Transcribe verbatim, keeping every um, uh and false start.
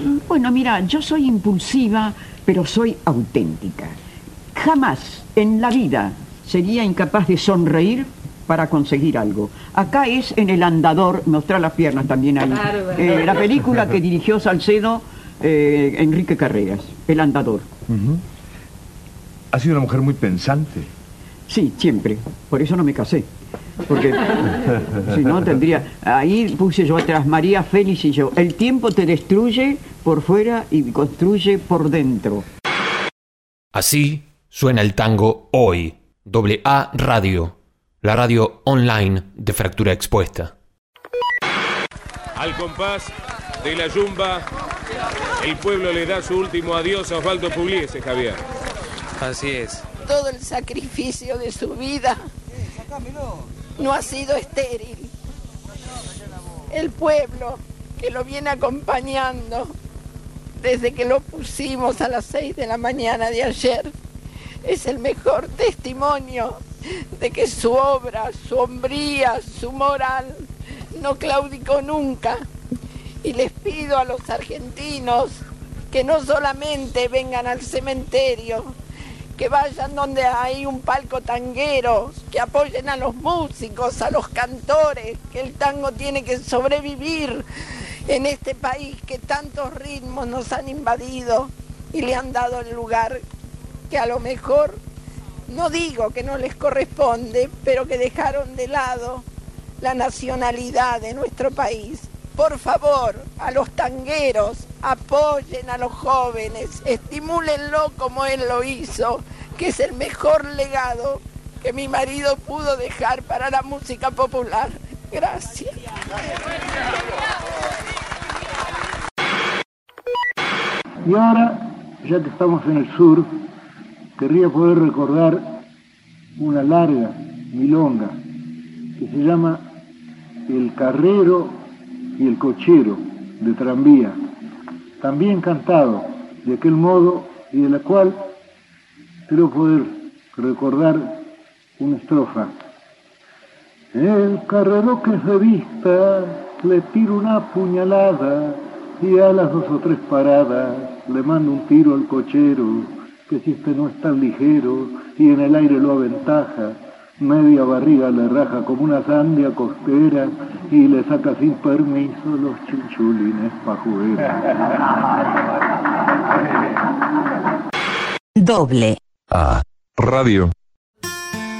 Bueno, mira, yo soy impulsiva, pero soy auténtica. Jamás en la vida sería incapaz de sonreír para conseguir algo. Acá es en El Andador, mostrar las piernas también ahí. Claro, eh, la película que dirigió Salcedo, eh, Enrique Carreras, El Andador. Uh-huh. ¿Ha sido una mujer muy pensante? Sí, siempre. Por eso no me casé. Porque si no tendría... Ahí puse yo atrás, María Félix y yo. El tiempo te destruye por fuera y construye por dentro. Así suena el tango hoy. Doble A Radio, la radio online de Fractura Expuesta. Al compás de la yumba, el pueblo le da su último adiós a Osvaldo Pugliese, Javier. Así es. Todo el sacrificio de su vida no ha sido estéril. El pueblo que lo viene acompañando desde que lo pusimos a las seis de la mañana de ayer es el mejor testimonio de que su obra, su hombría, su moral no claudicó nunca. Y les pido a los argentinos que no solamente vengan al cementerio, que vayan donde hay un palco tanguero, que apoyen a los músicos, a los cantores, que el tango tiene que sobrevivir en este país que tantos ritmos nos han invadido y le han dado el lugar que a lo mejor, no digo que no les corresponde, pero que dejaron de lado la nacionalidad de nuestro país. Por favor, a los tangueros, apoyen a los jóvenes, estimúlenlo como él lo hizo, que es el mejor legado que mi marido pudo dejar para la música popular. Gracias. Y ahora, ya que estamos en el sur, querría poder recordar una larga milonga que se llama El Carrero y el Cochero, de tranvía, también cantado de aquel modo y de la cual quiero poder recordar una estrofa. El carrero que se vista le tira una puñalada y a las dos o tres paradas le manda un tiro al cochero, que si este no es tan ligero y en el aire lo aventaja, media barriga le raja como una sandia costera y le saca sin permiso los chinchulines pajueros. Doble A Radio.